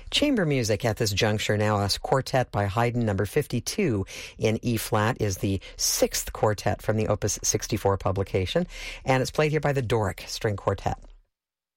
Chamber music at this juncture now. A quartet by Haydn, number 52 in E-flat, is the sixth quartet from the Opus 64 publication, and it's played here by the Doric String Quartet.